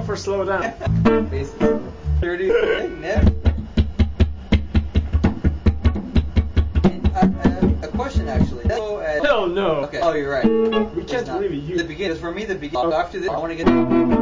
for slow down. Dirty never. A question actually. Hell no. Okay. Oh, you're right. We can't really use the beginning. For me, the beginning. After this, I want to get.